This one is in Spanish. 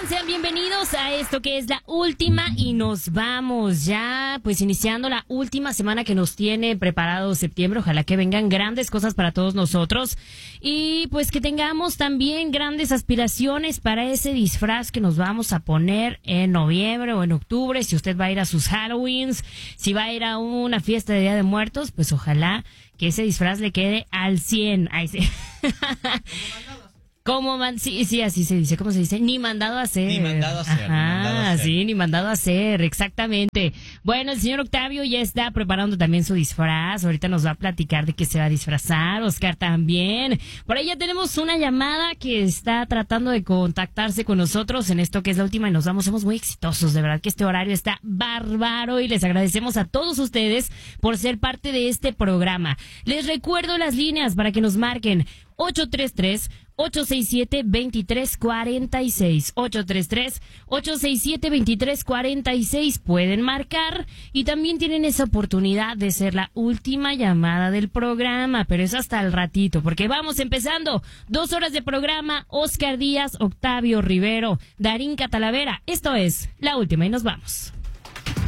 Sean bienvenidos a esto que es la última y nos vamos ya, pues iniciando la última semana que nos tiene preparado septiembre. Ojalá que vengan grandes cosas para todos nosotros y pues que tengamos también grandes aspiraciones para ese disfraz que nos vamos a poner en noviembre o en octubre. Si usted va a ir a sus Halloweens, si va a ir a una fiesta de Día de Muertos, pues ojalá que ese disfraz le quede al 100. Ay, sí. Sí, así se dice. ¿Cómo se dice? Ni mandado a hacer. Ni mandado a hacer. Sí, ni mandado a hacer, exactamente. Bueno, el señor Octavio ya está preparando también su disfraz. Ahorita nos va a platicar de qué se va a disfrazar. Oscar también. Por ahí ya tenemos una llamada que está tratando de contactarse con nosotros en esto que es la última y nos vamos. Somos muy exitosos, de verdad que este horario está bárbaro y les agradecemos a todos ustedes por ser parte de este programa. Les recuerdo las líneas para que nos marquen. 833-867-2346. 833-867-2346. Pueden marcar y también tienen esa oportunidad de ser la última llamada del programa, pero es hasta el ratito, porque vamos empezando 2 horas de programa. Oscar Díaz, Octavio Rivero, Darín Catalavera. Esto es La Última y nos vamos.